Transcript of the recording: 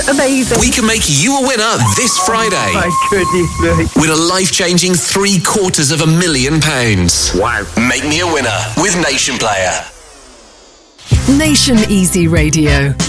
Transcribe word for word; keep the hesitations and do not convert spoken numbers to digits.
Amazing. We can make you a winner this Friday. Oh, my goodness me. With a life-changing three quarters of a million pounds. Wow. Make me a winner with Nation Player. Nation Easy Radio.